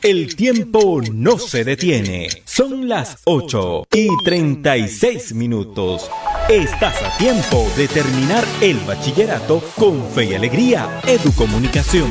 El tiempo no se detiene. Son las 8:36. Estás a tiempo de terminar el bachillerato con fe y alegría. Educomunicación.